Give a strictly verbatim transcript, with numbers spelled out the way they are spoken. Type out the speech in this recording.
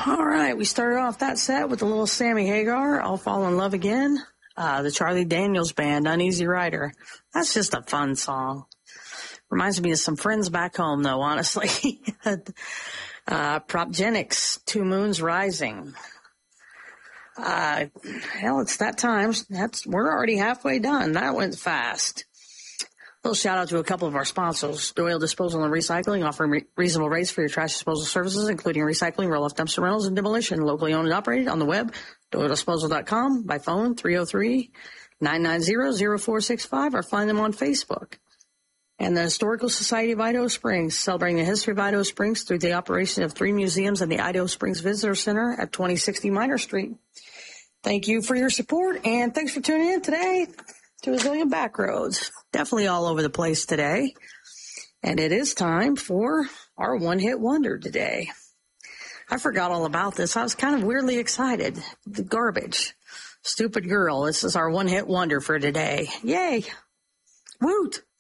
All right, we started off that set with a little Sammy Hagar, I'll Fall in Love Again. Uh, the Charlie Daniels Band, Uneasy Rider. That's just a fun song. Reminds me of some friends back home, though, honestly. uh, Propgenics, Two Moons Rising. Uh, hell, it's that time. That's, we're already halfway done. That went fast. A little shout out to a couple of our sponsors. Doyle Disposal and Recycling, offering re- reasonable rates for your trash disposal services, including recycling, roll-off dumpster rentals, and demolition. Locally owned and operated on the web, doyle disposal dot com, by phone, three oh three, nine nine zero, zero four six five, or find them on Facebook. And the Historical Society of Idaho Springs, celebrating the history of Idaho Springs through the operation of three museums and the Idaho Springs Visitor Center at twenty sixty Minor Street. Thank you for your support, and thanks for tuning in today to A Zillion Backroads. Definitely all over the place today. And it is time for our one-hit wonder today. I forgot all about this. I was kind of weirdly excited. The Garbage. Stupid Girl. This is our one-hit wonder for today. Yay. Woot.